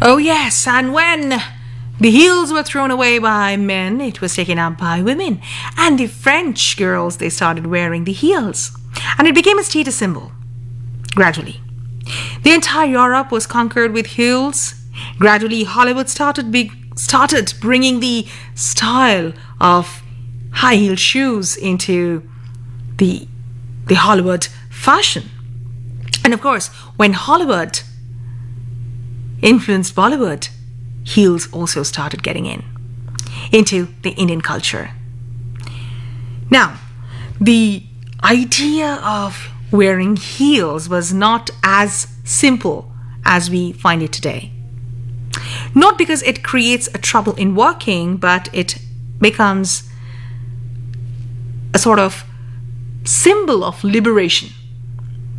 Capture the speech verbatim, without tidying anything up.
Oh, yes, and when the heels were thrown away by men, it was taken up by women. And the French girls, they started wearing the heels. And it became a status symbol, gradually. The entire Europe was conquered with heels. Gradually, Hollywood started, be- started bringing the style of high-heeled shoes into the, the Hollywood fashion. And of course, when Hollywood influenced Bollywood, heels also started getting in into the Indian culture. Now, the idea of wearing heels was not as simple as we find it today. Not because it creates a trouble in walking, but it becomes a sort of symbol of liberation.